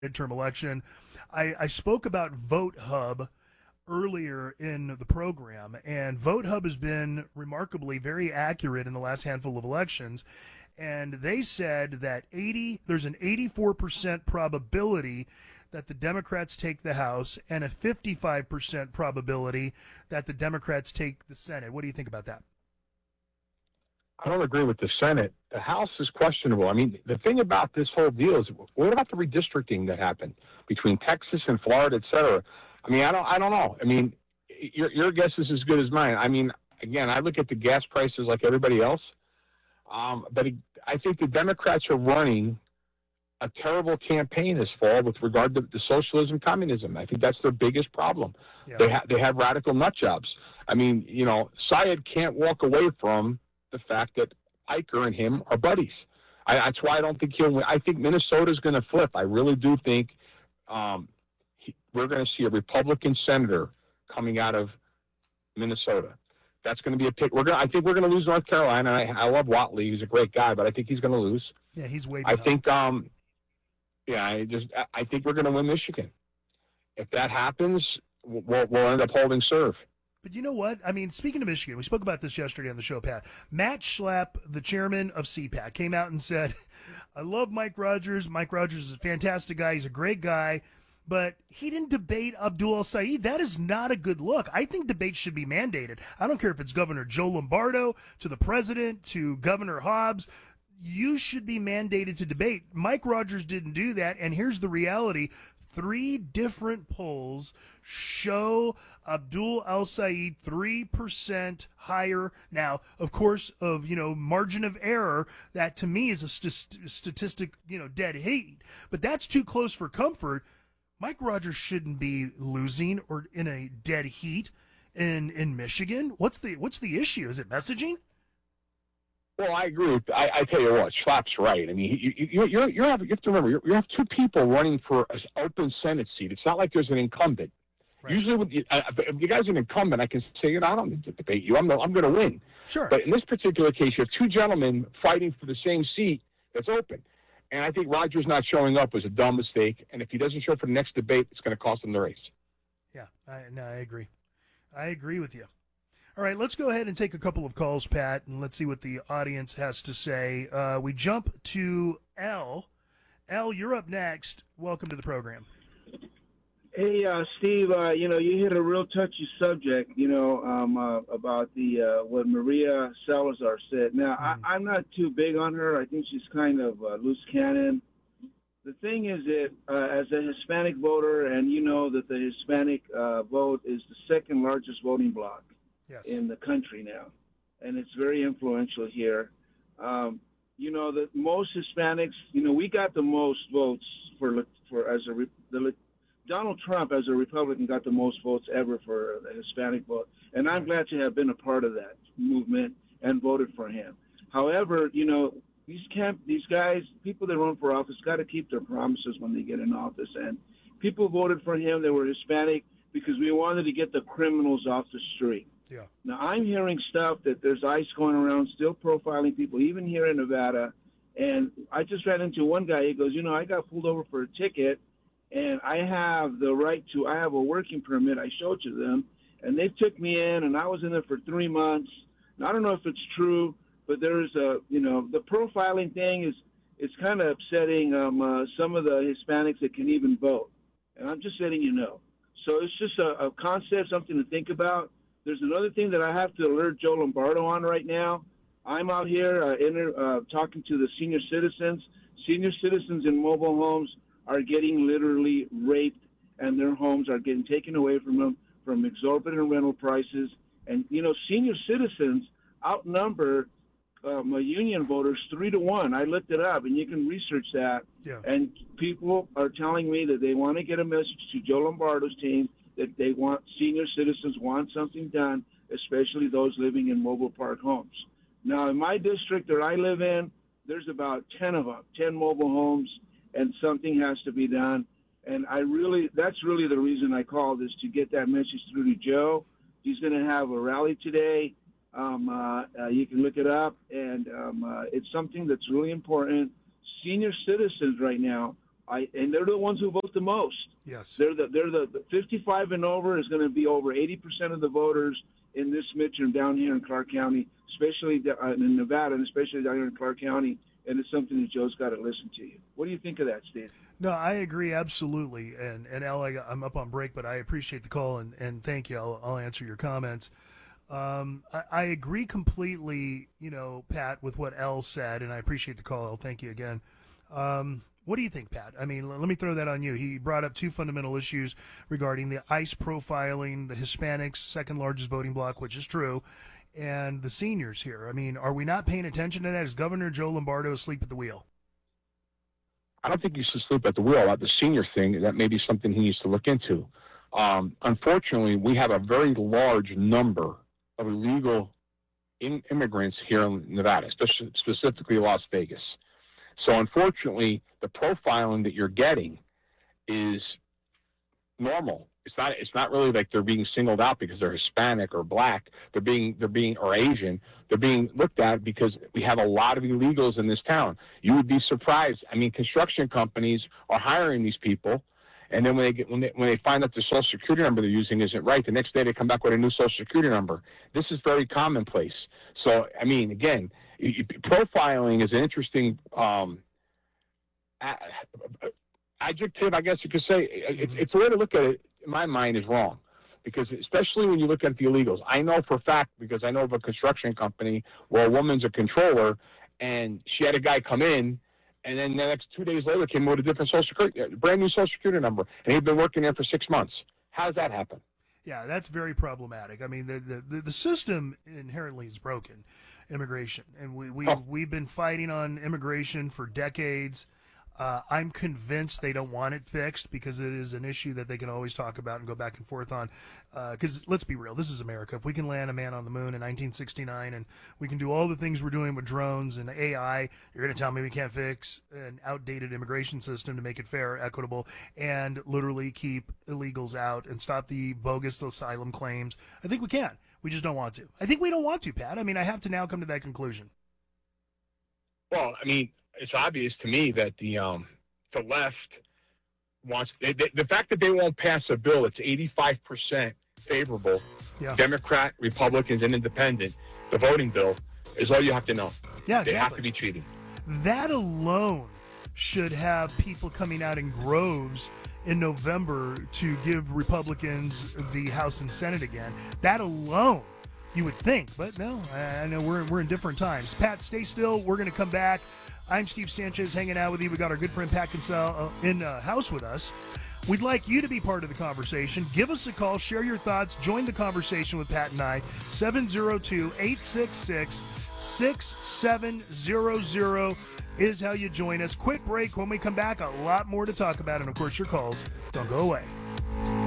midterm election. I spoke about Vote Hub earlier in the program, and Vote Hub has been remarkably very accurate in the last handful of elections. And they said that there's an 84% probability that the Democrats take the House and a 55% probability that the Democrats take the Senate. What do you think about that? I don't agree with the Senate. The House is questionable. I mean, the thing about this whole deal is, what about the redistricting that happened between Texas and Florida, et cetera? I mean, I don't know. I mean, your guess is as good as mine. I mean, again, I look at the gas prices like everybody else, but I think the Democrats are running a terrible campaign this fall with regard to socialism, communism. I think that's their biggest problem. Yeah. They have radical nut jobs. I mean, you know, Syed can't walk away from the fact that Iker and him are buddies. That's why I don't think he'll win. I think Minnesota's going to flip. I really do think we're going to see a Republican senator coming out of Minnesota. That's going to be a pick. I think we're going to lose North Carolina. I love Watley. He's a great guy, but I think he's going to lose. Yeah, he's way behind. I think, I think we're going to win Michigan. If that happens, we'll end up holding serve. But you know what? I mean, speaking of Michigan, we spoke about this yesterday on the show, Pat. Matt Schlapp, the chairman of CPAC, came out and said, I love Mike Rogers. Mike Rogers is a fantastic guy. He's a great guy. But he didn't debate Abdul El-Sayed. That is not a good look. I think debates should be mandated. I don't care if it's Governor Joe Lombardo, to the president, to Governor Hobbs. You should be mandated to debate. Mike Rogers didn't do that, and here's the reality. 3 different polls show Abdul El-Sayed 3% higher. Now, of course, of, margin of error, that to me is a statistic, dead heat. But that's too close for comfort. Mike Rogers shouldn't be losing or in a dead heat in Michigan. What's the issue? Is it messaging? Well, I agree. I tell you what, Schlapp's right. I mean, you have to remember, you have 2 people running for an open Senate seat. It's not like there's an incumbent. Right. Usually, if you guys are an incumbent, I can say, I don't need to debate you. I'm going to win. Sure. But in this particular case, you have 2 gentlemen fighting for the same seat that's open. And I think Rogers not showing up was a dumb mistake. And if he doesn't show up for the next debate, it's going to cost him the race. Yeah, I agree. I agree with you. All right, let's go ahead and take a couple of calls, Pat, and let's see what the audience has to say. We jump to L. L, you're up next. Welcome to the program. Hey, Steve, you hit a real touchy subject, about the what Maria Salazar said. Now, I'm not too big on her. I think she's kind of loose cannon. The thing is that as a Hispanic voter, and you know that the Hispanic vote is the 2nd largest voting bloc in the country now, and it's very influential here. That most Hispanics, we got the most votes Donald Trump, as a Republican, got the most votes ever for the Hispanic vote, and I'm glad to have been a part of that movement and voted for him. However, these guys, people that run for office, got to keep their promises when they get in office. And people voted for him that were Hispanic because we wanted to get the criminals off the street. Yeah. Now, I'm hearing stuff that there's ICE going around still profiling people, even here in Nevada. And I just ran into one guy. He goes, I got pulled over for a ticket, and I have the right to, I have a working permit. I showed to them, and they took me in, and I was in there for 3 months. And I don't know if it's true, but there is the profiling thing is kind of upsetting some of the Hispanics that can even vote. And I'm just letting you know. So it's just a concept, something to think about. There's another thing that I have to alert Joe Lombardo on right now. I'm out here talking to the senior citizens. Senior citizens in mobile homes are getting literally raped, and their homes are getting taken away from them from exorbitant rental prices. And, senior citizens outnumber union voters 3-1. I looked it up, and you can research that. Yeah. And people are telling me that they want to get a message to Joe Lombardo's team that they want senior citizens want something done, especially those living in mobile park homes. Now, in my district that I live in, there's about 10 of them, 10 mobile homes, and something has to be done. And that's really the reason I called, is to get that message through to Joe. He's going to have a rally today. You can look it up, and it's something that's really important. Senior citizens right now And they're the ones who vote the most. Yes. They're the 55 and over is going to be over 80% of the voters in this midterm down here in Clark County, especially in Nevada, and especially down here in Clark County. And it's something that Joe's got to listen to you. What do you think of that, Steve? No, I agree absolutely. And Al, I'm up on break, but I appreciate the call and thank you. I'll answer your comments. I agree completely, Pat, with what Al said, and I appreciate the call. Al, thank you again. What do you think, Pat? I mean, let me throw that on you. He brought up two fundamental issues regarding the ICE profiling, the Hispanics, second largest voting bloc, which is true, and the seniors here. I mean, are we not paying attention to that? Is Governor Joe Lombardo asleep at the wheel? I don't think you should sleep at the wheel. At the senior thing, that may be something he needs to look into. Unfortunately, we have a very large number of illegal immigrants here in Nevada, specifically Las Vegas. So unfortunately, the profiling that you're getting is normal. It's not really like they're being singled out because they're Hispanic or black. They're being or Asian. They're being looked at because we have a lot of illegals in this town. You would be surprised. I mean, construction companies are hiring these people, and then when they find out the Social Security number they're using isn't right, the next day they come back with a new Social Security number. This is very commonplace. So I mean, again, profiling is an interesting adjective, I guess you could say. It's a way to look at it. In my mind, is wrong, because especially when you look at the illegals. I know for a fact, because I know of a construction company where a woman's a controller, and she had a guy come in, and then the next 2 days later came with a different Social Security, brand new Social Security number, and he'd been working there for 6 months. How does that happen? Yeah, that's very problematic. I mean, the system inherently is broken, immigration, and we've been fighting on immigration for decades. I'm convinced they don't want it fixed because it is an issue that they can always talk about and go back and forth on. Because let's be real, this is America. If we can land a man on the moon in 1969 and we can do all the things we're doing with drones and AI, you're going to tell me we can't fix an outdated immigration system to make it fair, equitable, and literally keep illegals out and stop the bogus asylum claims? I think we can. We just don't want to. I think we don't want to, Pat. I mean, I have to now come to that conclusion. Well, I mean, it's obvious to me that the left wants the fact that they won't pass a bill that's 85% favorable, yeah. Democrat, Republicans, and Independent, the voting bill is all you have to know. Yeah, they exactly. have to be cheating. That alone should have people coming out in groves in November to give Republicans the House and Senate again. That alone, you would think, but no. I know we're in different times. Pat, stay still. We're going to come back. I'm Steve Sanchez hanging out with you. We got our good friend Pat Kinsell in the house with us. We'd like you to be part of the conversation. Give us a call. Share your thoughts. Join the conversation with Pat and I. 702-866-6700 is how you join us. Quick break. When we come back, a lot more to talk about. And, of course, your calls don't go away.